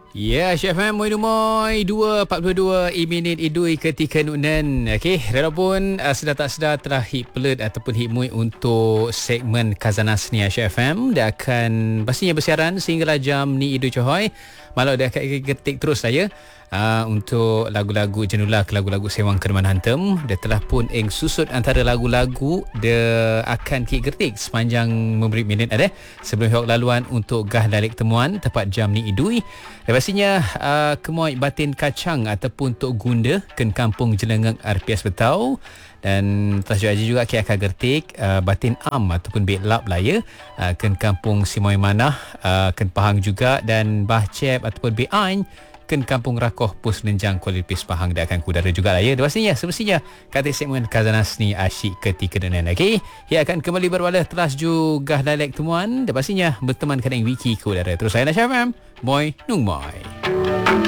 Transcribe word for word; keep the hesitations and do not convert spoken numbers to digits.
Ya, Chef M, moi moi dua empat puluh dua minit idui ketika nunan. Okey, walaupun uh, sedar tak sedar telah hit pelut ataupun hit mui untuk segmen Kazanas ni Chef M, dia akan pastinya bersiaran sehinggalah jam ni idui cohoy. Malah dia akan ketik terus saya uh, untuk lagu-lagu jenula ke lagu-lagu sewang kereman hantem. Dia telah pun eng susut antara lagu-lagu dia akan kik gertik sepanjang memberi minit ada sebelum hok laluan untuk gah dalik temuan tepat jam ni idui. Dan pastinya uh, kemoy batin kacang ataupun tok gunda ken kampung Jelengeng R P S Betau. Dan telah juga juga kik akan gertik uh, batin am ataupun betlap lah ya, uh, ken kampung Simoy Manah, uh, ken Pahang juga, dan Bahcep ataupun Beain ken kampung Rakoh Pus Lenjang Kuala Lupis Pahang dia akan kudara juga lah ya. Dan pastinya semestinya kata segmen Kazanas ni asyik ketika denan. Okey, ia akan kembali berwala telas juga dalek temuan dan pastinya berteman kadang wiki kudara. Terus saya Nasyam Moi Nung Moi.